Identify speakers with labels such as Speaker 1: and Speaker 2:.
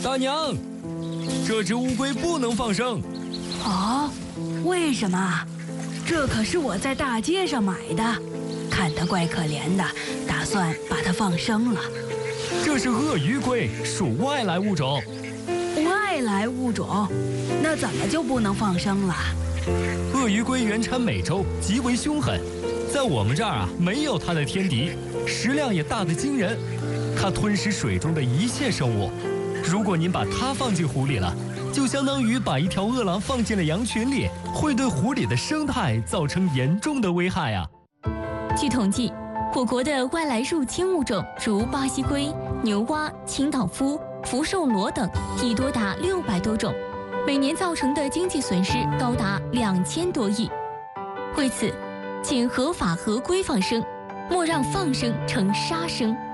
Speaker 1: 大娘，这只乌龟不能放生。
Speaker 2: 哦，为什么？这可是我在大街上买的，看它怪可怜的，打算把它放生了。
Speaker 1: 这是鳄鱼龟，属外来物种。
Speaker 2: 外来物种？那怎么就不能放生了？
Speaker 1: 鳄鱼龟原产美洲，极为凶狠，在我们这儿没有它的天敌，食量也大得惊人。它吞食水中的一切生物，如果您把它放进湖里了，就相当于把一条饿狼放进了羊群里，会对湖里的生态造成严重的危害啊！
Speaker 3: 据统计，我国的外来入侵物种如巴西龟、牛蛙、清道夫、福寿螺等，已多达600多种，每年造成的经济损失高达2000多亿。为此，请合法合规放生，莫让放生成杀生。